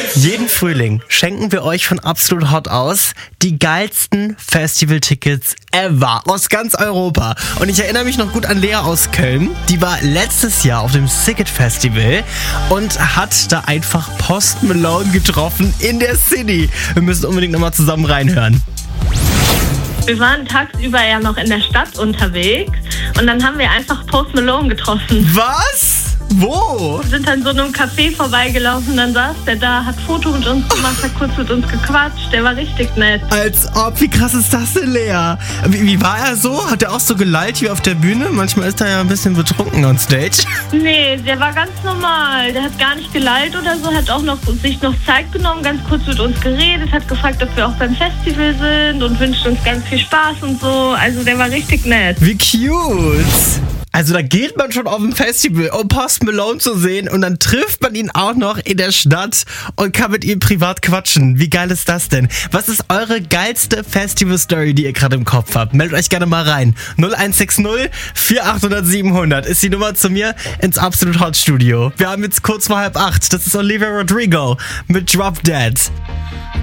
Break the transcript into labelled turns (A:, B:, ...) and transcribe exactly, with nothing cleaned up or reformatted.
A: Jeden Frühling schenken wir euch von Absolut Hot aus die geilsten Festivaltickets ever aus ganz Europa. Und ich erinnere mich noch gut an Lea aus Köln. Die war letztes Jahr auf dem Sicket Festival und hat da einfach Post Malone getroffen in der City. Wir müssen unbedingt nochmal zusammen reinhören.
B: Wir waren tagsüber ja noch in der Stadt unterwegs und dann haben wir einfach Post Malone getroffen.
A: Was? Wo?
B: Wir sind dann so einem Café vorbeigelaufen, dann saß der da, hat Foto mit uns gemacht, hat kurz mit uns gequatscht, der war richtig nett.
A: Als ob, wie krass ist das denn, Lea? Wie, wie war er so? Hat er auch so gelallt wie auf der Bühne? Manchmal ist er ja ein bisschen betrunken on stage.
B: Nee, der war ganz normal, der hat gar nicht gelallt oder so, hat auch noch sich noch Zeit genommen, ganz kurz mit uns geredet, hat gefragt, ob wir auch beim Festival sind und wünscht uns ganz viel Spaß und so, also der war richtig nett.
A: Wie cute! Also da geht man schon auf ein Festival, um Post Malone zu sehen und dann trifft man ihn auch noch in der Stadt und kann mit ihm privat quatschen. Wie geil ist das denn? Was ist eure geilste Festival-Story, die ihr gerade im Kopf habt? Meldet euch gerne mal rein. null eins sechs null vier acht null null sieben null null ist die Nummer zu mir ins Absolut Hot Studio. Wir haben jetzt kurz vor halb acht. Das ist Olivia Rodrigo mit Drop Dead.